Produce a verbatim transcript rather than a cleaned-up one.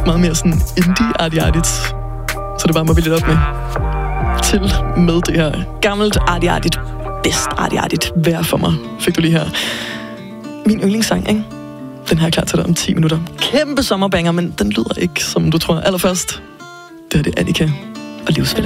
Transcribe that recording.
meget mere sådan indie-artigt. Så det bare må vi lidt op med. Til med det her gammelt artigt, bedst artigt vejr for mig. Fik du lige her. Min yndlingssang, ikke? Den her er klar til dig om ti minutter. Kæmpe sommerbanger, men den lyder ikke, som du tror. Allerførst, det her det er Annika og Livsspil.